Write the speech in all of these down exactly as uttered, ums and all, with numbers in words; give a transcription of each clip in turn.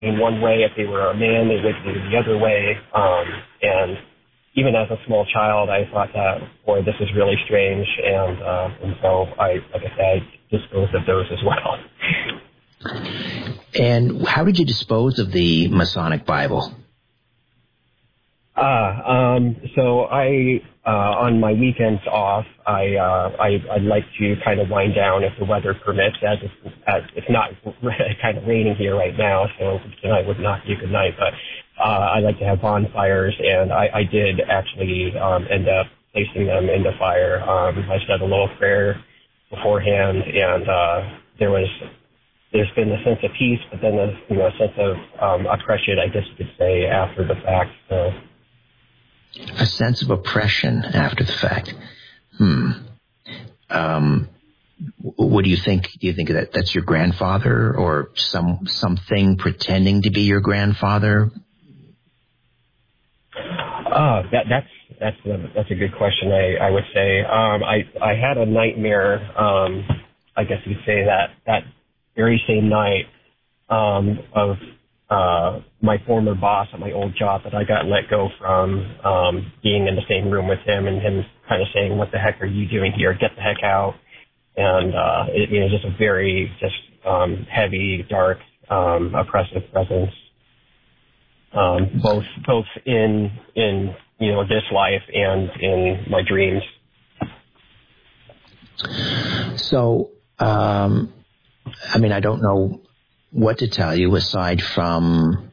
in one way. If they were a man, they would do the other way. Um, and even as a small child, I thought that, boy, this is really strange. And, uh, and so I, like I said, I disposed of those as well. And how did you dispose of the Masonic Bible? Uh, um, so I, uh, on my weekends off, I, uh, I, I'd like to kind of wind down if the weather permits, as it's, as it's not kind of raining here right now, so tonight would not be a good night, but, uh, I like to have bonfires, and I, I did actually, um, end up placing them in the fire. Um, I said a little prayer beforehand, and, uh, there was, there's been a sense of peace, but then a, you know, a sense of, um, oppression, I guess you could say, after the fact, so. A sense of oppression after the fact. Hmm. Um, what do you think? Do you think that that's your grandfather or some something pretending to be your grandfather? Uh, that, that's that's a, that's a good question. I, I would say um, I I had a nightmare. Um, I guess you'd say that that very same night um, of. Uh, my former boss at my old job that I got let go from, um, being in the same room with him and him kind of saying, "What the heck are you doing here? Get the heck out." And, uh, it, you know, just a very, just, um, heavy, dark, um, oppressive presence, um, both, both in, in, you know, this life and in my dreams. So, um, I mean, I don't know what to tell you aside from,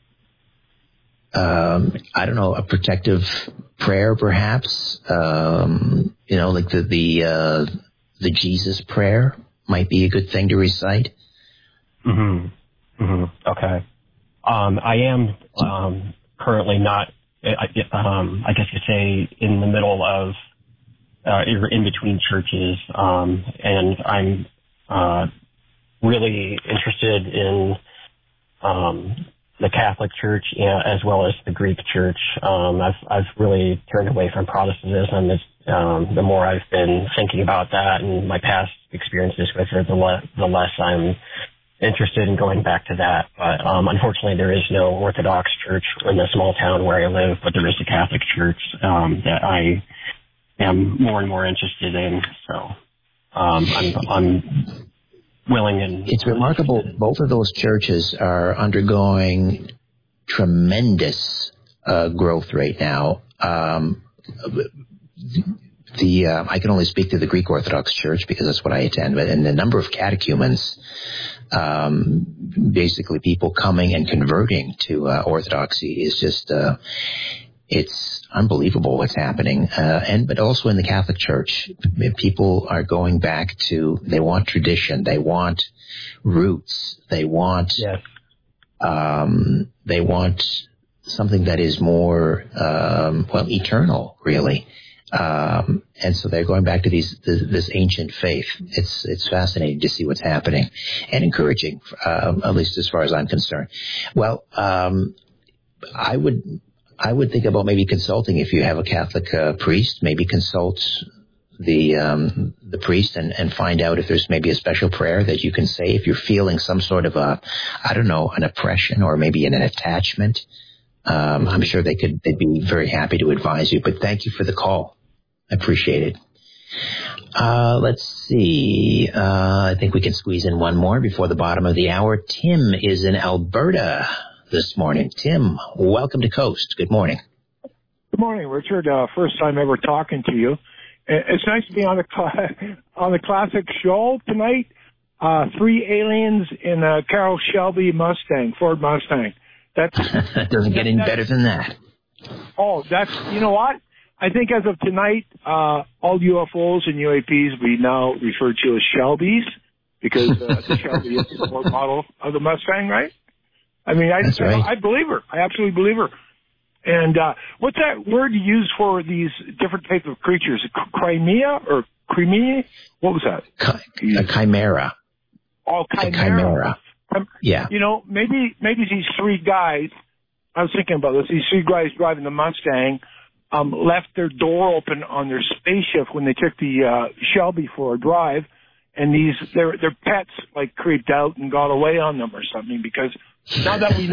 um, I don't know, a protective prayer, perhaps. Um, you know, like the the uh, the Jesus prayer might be a good thing to recite. Mm-hmm. Mm-hmm. Okay. Um, I am um, currently not. Um, I guess you say in the middle of, uh, in between churches, um, and I'm. Uh, really interested in um, the Catholic Church, you know, as well as the Greek Church. Um, I've I've really turned away from Protestantism. It's, um, the more I've been thinking about that and my past experiences with it, the, le- the less I'm interested in going back to that. But um, unfortunately, there is no Orthodox Church in the small town where I live, but there is a Catholic Church um, that I am more and more interested in. So um, I'm I'm willing and it's remarkable. Both of those churches are undergoing tremendous uh, growth right now. Um, the uh, I can only speak to the Greek Orthodox Church because that's what I attend, but and the number of catechumens, um, basically people coming and converting to uh, Orthodoxy is just uh, it's unbelievable what's happening. Uh, and, but also in the Catholic Church, people are going back to, they want tradition, they want roots, they want, yes. um, they want something that is more, um, well, eternal, really. Um, and so they're going back to these, this, this ancient faith. It's, it's fascinating to see what's happening and encouraging, uh, at least as far as I'm concerned. Well, um, I would, I would think about maybe consulting if you have a Catholic uh, priest, maybe consult the um, the priest and, and find out if there's maybe a special prayer that you can say if you're feeling some sort of a, I don't know, an oppression or maybe an, an attachment. Um, I'm sure they could, they'd be very happy to advise you, but thank you for the call. I appreciate it. Uh, let's see. Uh, I think we can squeeze in one more before the bottom of the hour. Tim is in Alberta this morning. Tim, welcome to Coast. Good morning. Good morning, Richard. Uh, first time ever talking to you. It's nice to be on the cl- on the classic show tonight. Uh, three aliens in a Carroll Shelby Mustang, Ford Mustang. That's doesn't get any better than that. Oh, that's, you know what? I think as of tonight, uh, all U F Os and U A Ps we now refer to as Shelbys because uh, the Shelby is the Ford model of the Mustang, right? I mean, I, right. I, I believe her. I absolutely believe her. And uh, what's that word you use for these different types of creatures? Crimea or Crimea? What was that? Ch- a chimera. Oh, chimera. A chimera. Um, yeah. You know, maybe maybe these three guys, I was thinking about this, these three guys driving the Mustang um, left their door open on their spaceship when they took the uh, Shelby for a drive, and these their their pets like creeped out and got away on them or something because now that we